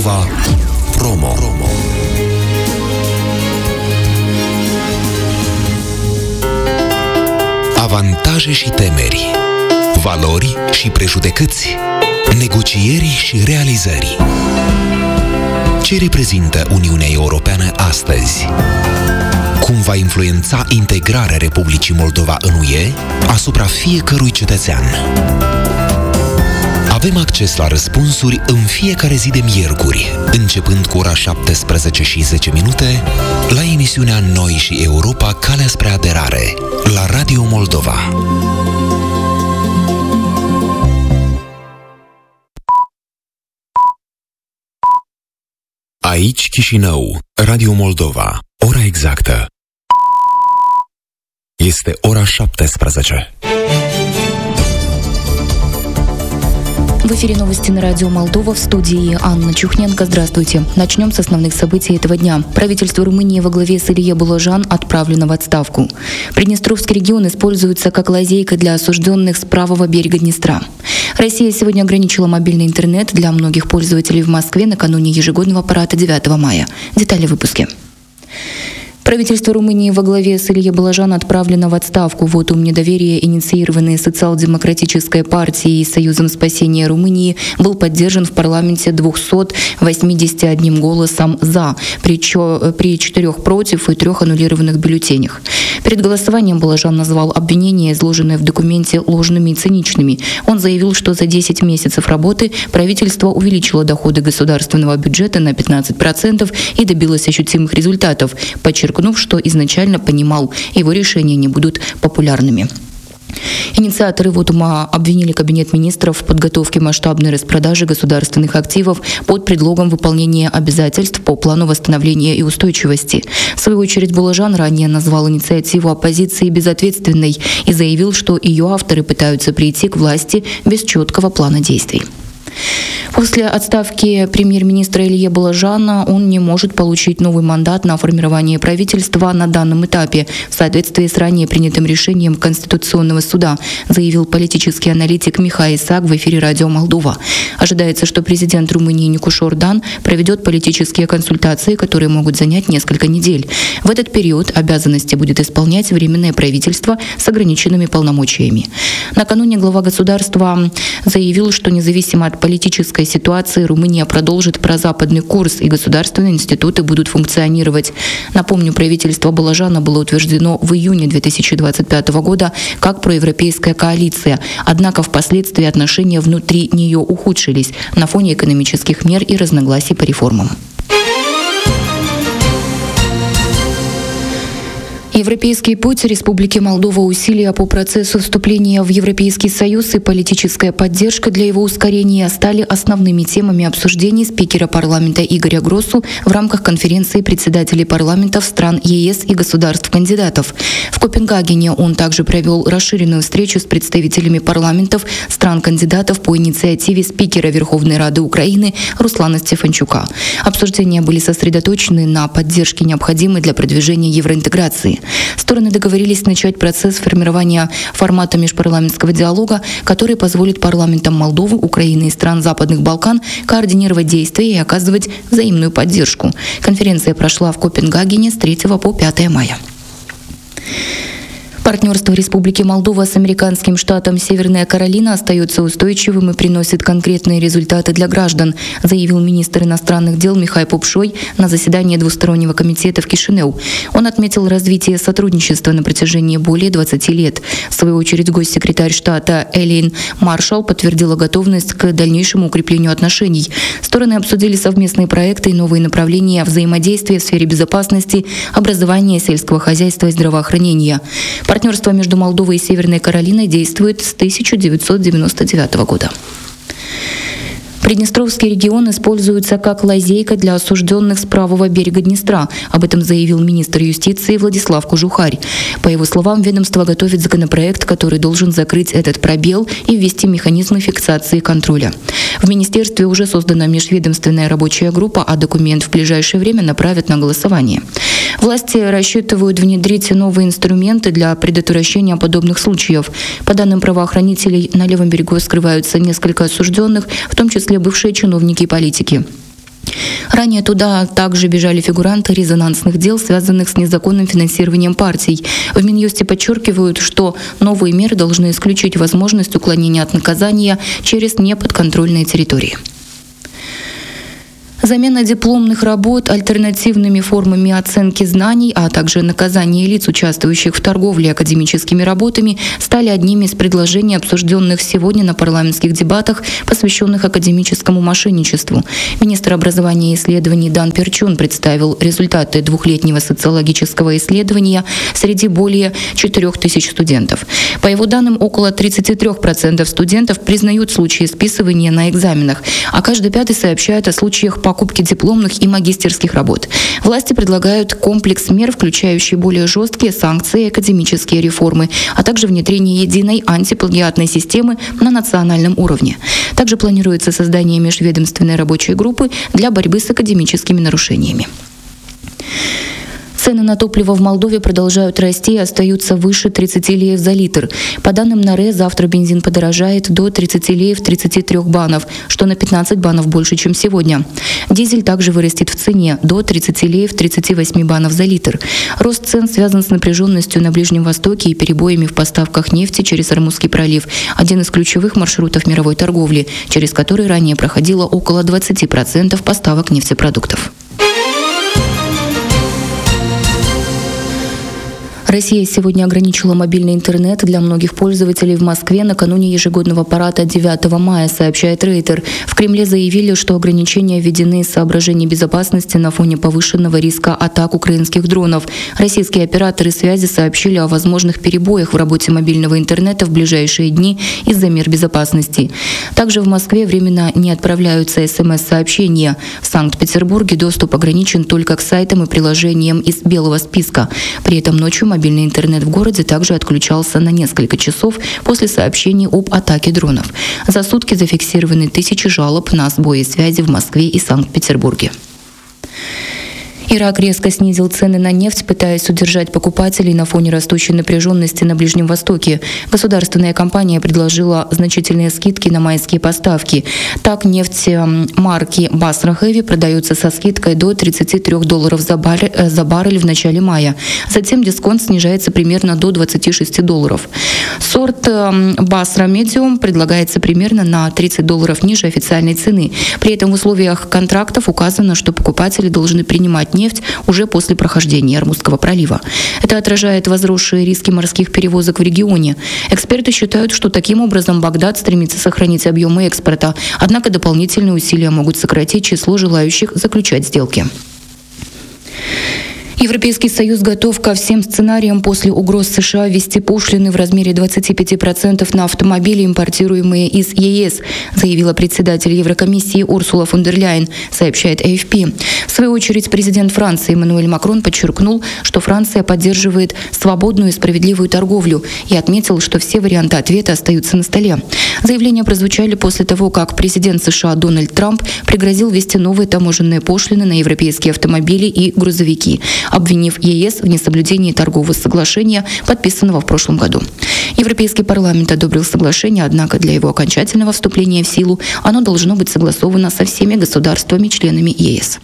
Moldova Promo. Avantaje și temeri, valori și prejudecăți, negocieri și realizări. Ce reprezintă Uniunea Europeană astăzi? Cum va influența integrarea Republicii Moldova în UE asupra fiecărui cetățean? Avem acces la răspunsuri în fiecare zi de miercuri, începând cu ora 17:10, la emisiunea Noi și Europa, calea spre aderare, la Radio Moldova. Aici Chișinău, Radio Moldova. Ora exactă este ora 17. В эфире новости на радио Молдова, в студии Анна Чухненко. Здравствуйте. Начнем с основных событий этого дня. Правительство Румынии во главе с Илье Балажан отправлено в отставку. Приднестровский регион используется как лазейка для осужденных с правого берега Днестра. Россия сегодня ограничила мобильный интернет для многих пользователей в Москве накануне ежегодного парада 9 мая. Детали в выпуске. Правительство Румынии во главе с Илье Балажан отправлено в отставку. Вотум недоверия, инициированный Социал-демократической партией и Союзом спасения Румынии, был поддержан в парламенте 281 голосом «за», при 4 против и 3 аннулированных бюллетенях. Перед голосованием Балажан назвал обвинения, изложенные в документе, ложными и циничными. Он заявил, что за 10 месяцев работы правительство увеличило доходы государственного бюджета на 15% и добилось ощутимых результатов, подчеркнув, что изначально понимал, его решения не будут популярными. Инициаторы вотума обвинили Кабинет министров в подготовке масштабной распродажи государственных активов под предлогом выполнения обязательств по плану восстановления и устойчивости. В свою очередь Балажан ранее назвал инициативу оппозиции безответственной и заявил, что ее авторы пытаются прийти к власти без четкого плана действий. После отставки премьер-министра Илье Балажана он не может получить новый мандат на формирование правительства на данном этапе в соответствии с ранее принятым решением Конституционного суда, заявил политический аналитик Михаил Исаак в эфире радио Молдова. Ожидается, что президент Румынии Никуш Ордан проведет политические консультации, которые могут занять несколько недель. В этот период обязанности будет исполнять Временное правительство с ограниченными полномочиями. Накануне глава государства заявил, что независимо от политической ситуации Румыния продолжит прозападный курс и государственные институты будут функционировать. Напомню, правительство Балажана было утверждено в июне 2025 года как проевропейская коалиция, однако впоследствии отношения внутри нее ухудшились на фоне экономических мер и разногласий по реформам. Европейский путь Республики Молдова, усилия по процессу вступления в Европейский Союз и политическая поддержка для его ускорения стали основными темами обсуждений спикера парламента Игоря Гросу в рамках конференции председателей парламентов стран ЕС и государств-кандидатов. В Копенгагене он также провел расширенную встречу с представителями парламентов стран-кандидатов по инициативе спикера Верховной Рады Украины Руслана Стефанчука. Обсуждения были сосредоточены на поддержке, необходимой для продвижения евроинтеграции. Стороны договорились начать процесс формирования формата межпарламентского диалога, который позволит парламентам Молдовы, Украины и стран Западных Балкан координировать действия и оказывать взаимную поддержку. Конференция прошла в Копенгагене с 3 по 5 мая. Партнерство Республики Молдова с американским штатом Северная Каролина остается устойчивым и приносит конкретные результаты для граждан, заявил министр иностранных дел Михай Попшой на заседании двустороннего комитета в Кишинеу. Он отметил развитие сотрудничества на протяжении более 20 лет. В свою очередь госсекретарь штата Элейн Маршалл подтвердила готовность к дальнейшему укреплению отношений. Стороны обсудили совместные проекты и новые направления взаимодействия в сфере безопасности, образования, сельского хозяйства и здравоохранения. Партнерство между Молдовой и Северной Каролиной действует с 1999 года. Приднестровский регион используется как лазейка для осужденных с правого берега Днестра. Об этом заявил министр юстиции Владислав Кожухарь. По его словам, ведомство готовит законопроект, который должен закрыть этот пробел и ввести механизмы фиксации и контроля. В министерстве уже создана межведомственная рабочая группа, а документ в ближайшее время направят на голосование. Власти рассчитывают внедрить новые инструменты для предотвращения подобных случаев. По данным правоохранителей, на левом берегу скрываются несколько осужденных, в том числе бывшие чиновники и политики. Ранее туда также бежали фигуранты резонансных дел, связанных с незаконным финансированием партий. В Минюсте подчеркивают, что новые меры должны исключить возможность уклонения от наказания через неподконтрольные территории. Замена дипломных работ альтернативными формами оценки знаний, а также наказание лиц, участвующих в торговле академическими работами, стали одними из предложений, обсужденных сегодня на парламентских дебатах, посвященных академическому мошенничеству. Министр образования и исследований Дан Перчун представил результаты двухлетнего социологического исследования среди более 4000 студентов. По его данным, около 33% студентов признают случаи списывания на экзаменах, а каждый пятый сообщает о случаях покупки дипломных и магистерских работ. Власти предлагают комплекс мер, включающий более жесткие санкции и академические реформы, а также внедрение единой антиплагиатной системы на национальном уровне. Также планируется создание межведомственной рабочей группы для борьбы с академическими нарушениями. Цены на топливо в Молдове продолжают расти и остаются выше 30 леев за литр. По данным НАРЭ, завтра бензин подорожает до 30 леев 33 банов, что на 15 банов больше, чем сегодня. Дизель также вырастет в цене до 30 леев 38 банов за литр. Рост цен связан с напряженностью на Ближнем Востоке и перебоями в поставках нефти через Ормузский пролив, один из ключевых маршрутов мировой торговли, через который ранее проходило около 20% поставок нефтепродуктов. Россия сегодня ограничила мобильный интернет для многих пользователей в Москве накануне ежегодного парада 9 мая, сообщает Рейтер. В Кремле заявили, что ограничения введены из соображений безопасности на фоне повышенного риска атак украинских дронов. Российские операторы связи сообщили о возможных перебоях в работе мобильного интернета в ближайшие дни из-за мер безопасности. Также в Москве временно не отправляются СМС-сообщения. В Санкт-Петербурге доступ ограничен только к сайтам и приложениям из белого списка. При этом ночью мобильный интернет в городе также отключался на несколько часов после сообщений об атаке дронов. За сутки зафиксированы тысячи жалоб на сбои связи в Москве и Санкт-Петербурге. Ирак резко снизил цены на нефть, пытаясь удержать покупателей на фоне растущей напряженности на Ближнем Востоке. Государственная компания предложила значительные скидки на майские поставки. Так, нефть марки Basra Heavy продается со скидкой до $33 за баррель в начале мая. Затем дисконт снижается примерно до $26. Сорт Basra Medium предлагается примерно на $30 ниже официальной цены. При этом в условиях контрактов указано, что покупатели должны принимать нефть уже после прохождения Ормузского пролива. Это отражает возросшие риски морских перевозок в регионе. Эксперты считают, что таким образом Багдад стремится сохранить объемы экспорта, однако дополнительные усилия могут сократить число желающих заключать сделки. Европейский Союз готов ко всем сценариям после угроз США ввести пошлины в размере 25% на автомобили, импортируемые из ЕС, заявила председатель Еврокомиссии Урсула фон дер Ляйен, сообщает AFP. В свою очередь, президент Франции Эммануэль Макрон подчеркнул, что Франция поддерживает свободную и справедливую торговлю и отметил, что все варианты ответа остаются на столе. Заявления прозвучали после того, как президент США Дональд Трамп пригрозил ввести новые таможенные пошлины на европейские автомобили и грузовики, обвинив ЕС в несоблюдении торгового соглашения, подписанного в прошлом году. Европейский парламент одобрил соглашение, однако для его окончательного вступления в силу оно должно быть согласовано со всеми государствами-членами ЕС.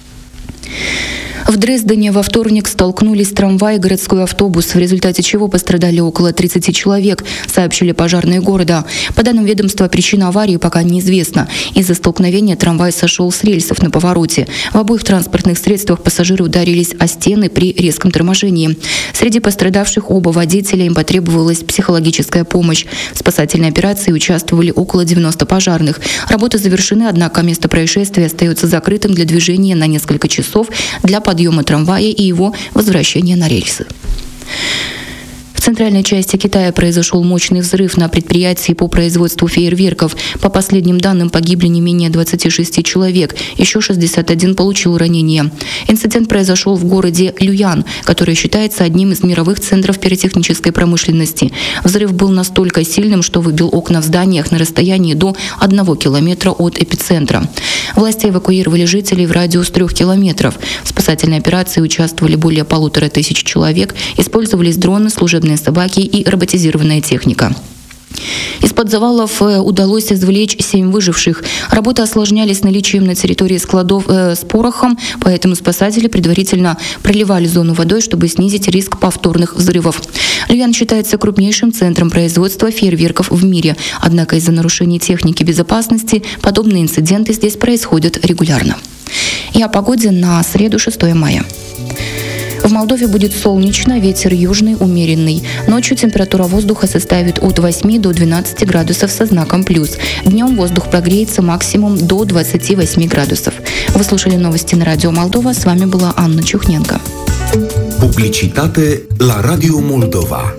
В Дрездене во вторник столкнулись трамвай и городской автобус, в результате чего пострадали около 30 человек, сообщили пожарные города. По данным ведомства, причина аварии пока неизвестна. Из-за столкновения трамвай сошел с рельсов на повороте. В обоих транспортных средствах пассажиры ударились о стены при резком торможении. Среди пострадавших оба водителя, им потребовалась психологическая помощь. В спасательной операции участвовали около 90 пожарных. Работы завершены, однако место происшествия остается закрытым для движения на несколько часов для подъема трамвая и его возвращения на рельсы. В центральной части Китая произошел мощный взрыв на предприятии по производству фейерверков. По последним данным, погибли не менее 26 человек, еще 61 получил ранения. Инцидент произошел в городе Люян, который считается одним из мировых центров пиротехнической промышленности. Взрыв был настолько сильным, что выбил окна в зданиях на расстоянии до 1 километра от эпицентра. Власти эвакуировали жителей в радиус 3 километров. В спасательной операции участвовали более 1500 человек, использовались дроны, служебные собаки и роботизированная техника. Из-под завалов удалось извлечь 7 выживших. Работы осложнялись наличием на территории складов с порохом, поэтому спасатели предварительно проливали зону водой, чтобы снизить риск повторных взрывов. Львян считается крупнейшим центром производства фейерверков в мире. Однако из-за нарушений техники безопасности подобные инциденты здесь происходят регулярно. И о погоде на среду 6 мая. В Молдове будет солнечно, ветер южный, умеренный. Ночью температура воздуха составит от 8 до 12 градусов со знаком плюс. Днем воздух прогреется максимум до 28 градусов. Вы слушали новости на Радио Молдова. С вами была Анна Чухненко. Publicitate la Radio Moldova.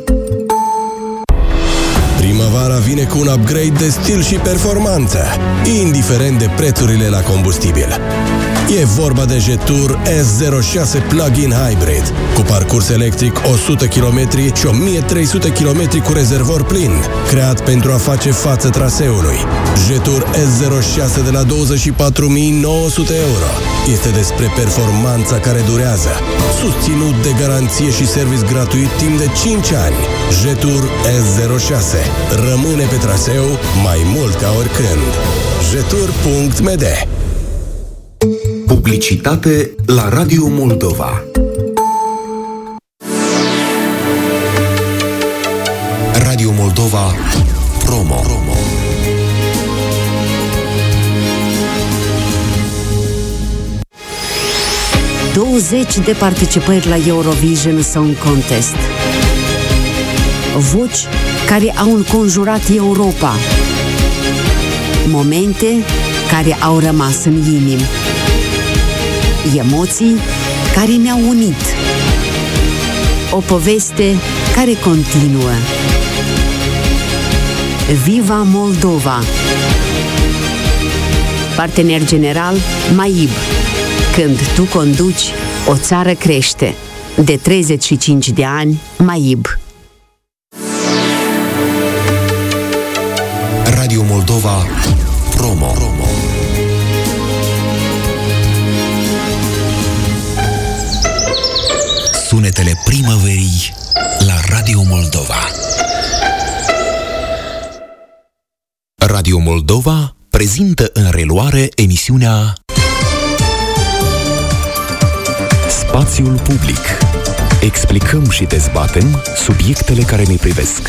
Primăvara vine cu un upgrade de stil și performanță, indiferent de prețurile la combustibil. E vorba de Jetour S06 Plug-in Hybrid, cu parcurs electric 100 km și 1300 km cu rezervor plin, creat pentru a face față traseului. Jetour S06 de la 24.900 euro. Este despre performanța care durează, susținut de garanție și service gratuit timp de 5 ani. Jetour S06 rămâne pe traseu mai mult ca oricând. Jetour.md. Publicitate la Radio Moldova. Radio Moldova Promo. 20 de participări la Eurovision Song Contest. Voci care au înconjurat Europa. Momente care au rămas în inimi. Emoții care ne-au unit. O poveste care continuă. Viva Moldova! Partener general MAIB. Când tu conduci, o țară crește. De 35 de ani, MAIB. Radio Moldova Promo. Sunetele primăverii la Radio Moldova. Radio Moldova prezintă în reluare emisiunea Spațiul public. Explicăm și dezbatem subiectele care ne privesc.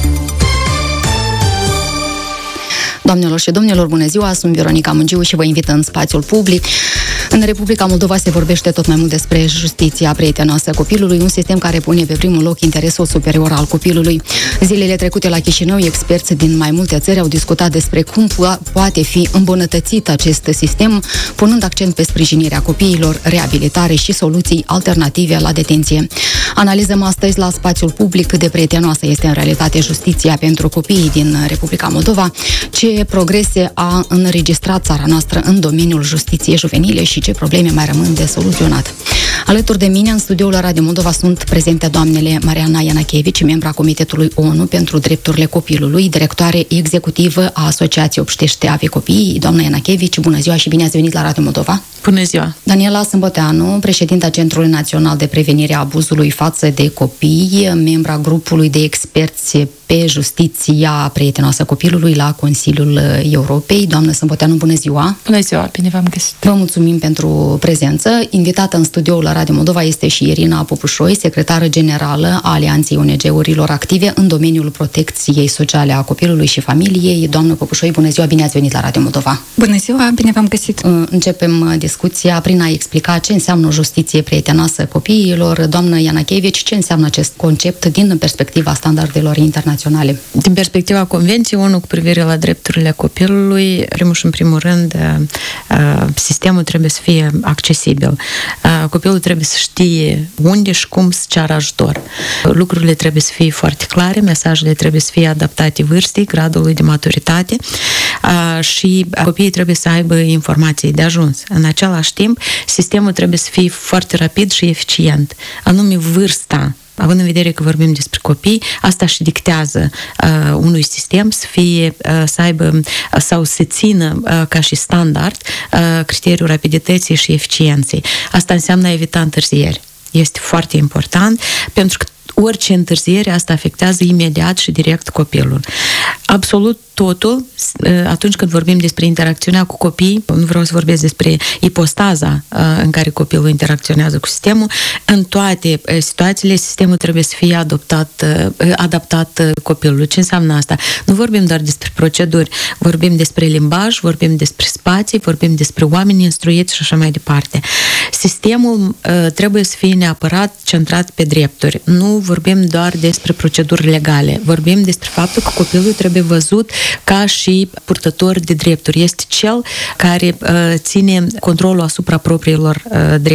Doamnelor și domnilor, bună ziua! Sunt Veronica Mungiu și vă invit în Spațiul public. În Republica Moldova se vorbește tot mai mult despre justiția prietenoasă copilului, un sistem care pune pe primul loc interesul superior al copilului. Zilele trecute la Chișinău, experți din mai multe țări au discutat despre cum poate fi îmbunătățit acest sistem, punând accent pe sprijinirea copiilor, reabilitare și soluții alternative la detenție. Analizăm astăzi la Spațiul public cât de prietenoasă este în realitate justiția pentru copiii din Republica Moldova, ce progrese a înregistrat țara noastră în domeniul justiției juvenile și ce probleme mai rămân de soluționat. Alături de mine, în studioul Radio Moldova, sunt prezente doamnele Mariana Ianachevici, membra Comitetului ONU pentru Drepturile Copilului, directoare executivă a Asociației Obștește Ave Copiii. Doamna Ianachevici, bună ziua și bine ați venit la Radio Moldova! Bună ziua! Daniela Sâmboteanu, președinta Centrului Național de Prevenire a Abuzului față de copii, membra grupului de experți pe justiția prietenoasă copilului la Consiliul Europei. Doamnă Sâmboteanu, bună ziua! Bună ziua, bine v-am găsit! Vă mulțumim pentru prezență. Invitată în studioul la Radio Moldova este și Irina Popușoi, secretară generală a Alianței ONG-urilor active în domeniul protecției sociale a copilului și familiei. Doamnă Popușoi, bună ziua, bine ați venit la Radio Moldova! Bună ziua, bine v-am găsit! Începem discuția prin a explica ce înseamnă o justiție prietenoasă copiilor. Doamnă Ianachevici, ce înseamnă acest concept din perspectiva standardelor internaționale? Din perspectiva Convenției ONU cu privire la drepturile copilului, în primul rând, sistemul trebuie să fie accesibil. Copilul trebuie să știe unde și cum să ceară ajutor. Lucrurile trebuie să fie foarte clare, mesajele trebuie să fie adaptate vârstei, gradului de maturitate și copiii trebuie să aibă informații de ajuns. În același timp, sistemul trebuie să fie foarte rapid și eficient. Anume vârsta, având în vedere că vorbim despre copii, asta și dictează unui sistem să aibă sau să țină ca și standard criteriul rapidității și eficienței. Asta înseamnă a evita întârzieri. Este foarte important pentru că orice întârziere, asta afectează imediat și direct copilul. Absolut totul, atunci când vorbim despre interacțiunea cu copii, nu vreau să vorbesc despre ipostaza în care copilul interacționează cu sistemul, în toate situațiile sistemul trebuie să fie adaptat copilului. Ce înseamnă asta? Nu vorbim doar despre proceduri, vorbim despre limbaj, vorbim despre spații, vorbim despre oameni instruiți și așa mai departe. Sistemul trebuie să fie neapărat centrat pe drepturi. Nu vorbim doar despre proceduri legale, vorbim despre faptul că copilul trebuie văzut ca și purtător de drepturi. Este cel care ține controlul asupra propriilor drepturi.